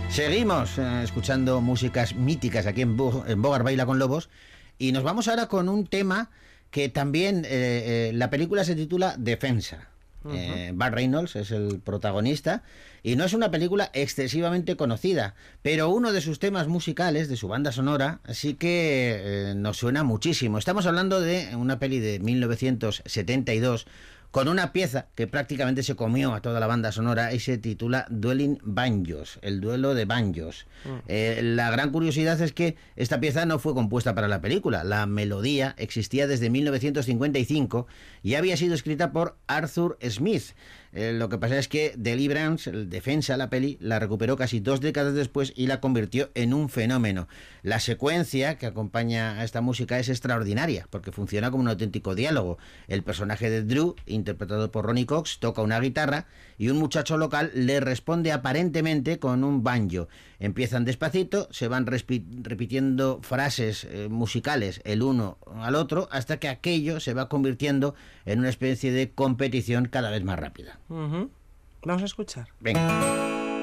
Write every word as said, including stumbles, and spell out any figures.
Seguimos eh, escuchando músicas míticas aquí en, Bo en Bogar Baila con Lobos, y nos vamos ahora con un tema que también, eh, eh, la película se titula Defensa. Uh-huh. eh, Burt Reynolds es el protagonista y no es una película excesivamente conocida, pero uno de sus temas musicales, de su banda sonora, sí que eh, nos suena muchísimo. Estamos hablando de una peli de mil novecientos setenta y dos con una pieza que prácticamente se comió a toda la banda sonora y se titula Dueling Banjos, el duelo de banjos. Mm. Eh, la gran curiosidad es que esta pieza no fue compuesta para la película. La melodía existía desde mil novecientos cincuenta y cinco y había sido escrita por Arthur Smith. Eh, lo que pasa es que Deliverance, el Defensa, la peli, la recuperó casi dos décadas después y la convirtió en un fenómeno. La secuencia que acompaña a esta música es extraordinaria porque funciona como un auténtico diálogo. El personaje de Drew, interpretado por Ronny Cox, toca una guitarra y un muchacho local le responde aparentemente con un banjo. Empiezan despacito, se van repitiendo frases eh, musicales el uno al otro hasta que aquello se va convirtiendo en una especie de competición cada vez más rápida. Uh-huh. Vamos a escuchar. Venga.